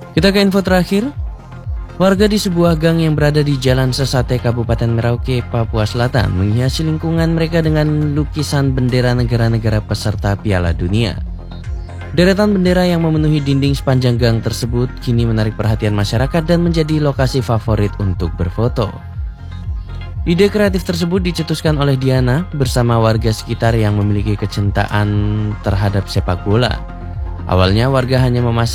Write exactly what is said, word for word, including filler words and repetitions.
Kita ke info terakhir. Warga di sebuah gang yang berada di Jalan Sesate, Kabupaten Merauke, Papua Selatan menghiasi lingkungan mereka dengan lukisan bendera negara-negara peserta Piala Dunia. Deretan bendera yang memenuhi dinding sepanjang gang tersebut kini menarik perhatian masyarakat dan menjadi lokasi favorit untuk berfoto. Ide kreatif tersebut dicetuskan oleh Diana bersama warga sekitar yang memiliki kecintaan terhadap sepak bola. Awalnya warga hanya memasang